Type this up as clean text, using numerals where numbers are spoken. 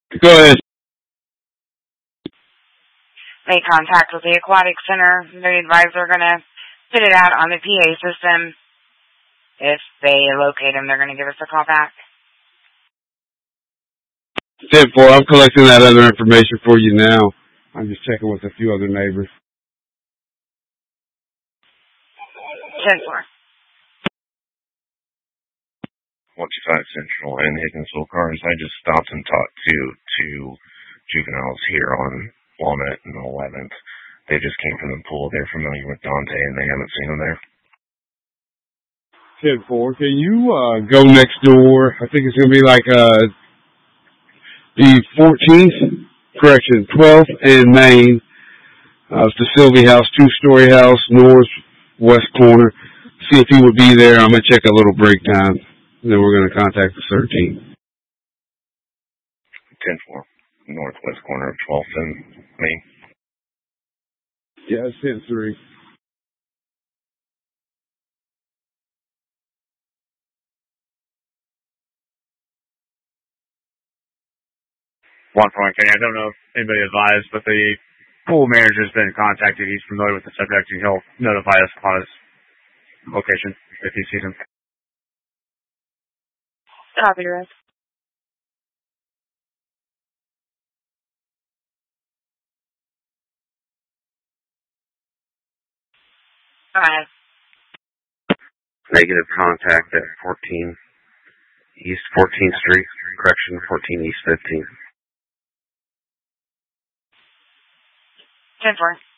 Go ahead. Make contact with the Aquatic Center. They advise they're going to put it out on the PA system. If they locate them, they're going to give us a call back. 10-4, I'm collecting that other information for you now. I'm just checking with a few other neighbors. 10-4. 125 Central and Higginsville cars. I just stopped and talked to two juveniles here on Walnut and 11th. They just came from the pool. They're familiar with Dante, and they haven't seen him there. 10-4, can you go next door? I think it's going to be like the 14th, correction, 12th and Main. It's the Sylvie House, two-story house, northwest corner. See if he would be there. I'm going to check a little breakdown. And then we're going to contact the 13th. 10-4, northwest corner of 12th and Main. Yeah, it's 10-3. One point, Kenny. I don't know if anybody advised, but the pool manager's been contacted. He's familiar with the subject, and he'll notify us upon his location if he sees him. Copy, Rick. Negative contact at 14 East 14th Street, correction, 14 East 15th. 10-4.